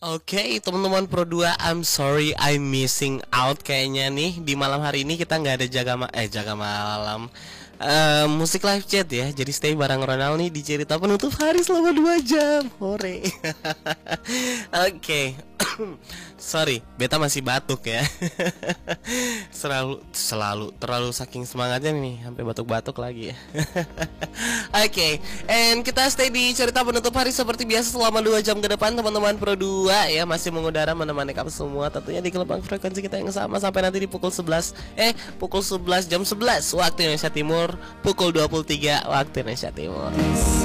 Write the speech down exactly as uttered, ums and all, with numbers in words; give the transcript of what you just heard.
Oke, teman-teman Pro dua, I'm sorry I'm missing out kayaknya nih. Di malam hari ini kita nggak ada jaga ma eh jaga malam eh, musik live chat ya. Jadi stay bareng Ronald nih di cerita penutup hari selama dua jam. Hore. Oke. Sorry, beta masih batuk ya. Selalu selalu terlalu saking semangatnya nih sampai batuk-batuk lagi ya. Oke, okay. And kita stay di cerita penutup hari seperti biasa selama dua jam ke depan teman-teman Pro dua ya, masih mengudara menemani kamu semua tentunya di gelombang frekuensi kita yang sama sampai nanti di pukul sebelas eh pukul sebelas jam sebelas waktu Indonesia Timur, pukul dua puluh tiga waktu Indonesia Timur.